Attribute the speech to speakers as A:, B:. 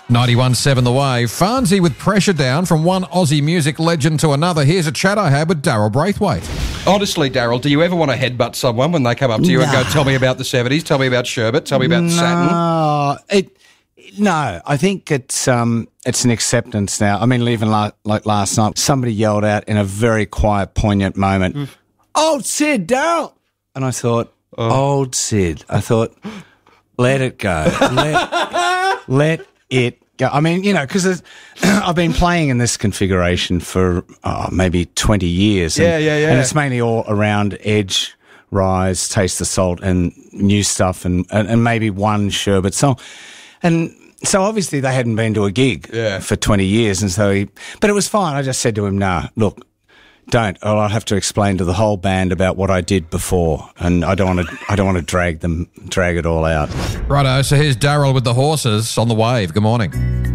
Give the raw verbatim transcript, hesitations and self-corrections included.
A: ninety-one seven The Wave. Farnsey with pressure down from one Aussie music legend to another. Here's a chat I had with Daryl Braithwaite.
B: Honestly, Daryl, do you ever want to headbutt someone when they come up to you
C: No.
B: and go, tell me about the seventies, tell me about Sherbet, tell me about
C: no,
B: Saturn?
C: It, no, I think it's um, it's an acceptance now. I mean, even la- like last night, somebody yelled out in a very quiet, poignant moment, mm. "Old Sid, Daryl!" And I thought, oh. "Old Sid." I thought, let it go. Let, let it go. I mean, you know, because I've been playing in this configuration for oh, maybe twenty years. And,
B: yeah, yeah, yeah.
C: And it's mainly all around Edge, Rise, Taste the Salt, and new stuff, and, and, and maybe one Sherbet song. And so obviously they hadn't been to a gig
B: yeah.
C: for twenty years. And so he, but it was fine. I just said to him, nah, look, don't, or I'll have to explain to the whole band about what I did before. And I don't want to, I don't want to drag them, drag it all out.
A: Righto, so here's Daryl with the horses on The Wave. Good morning.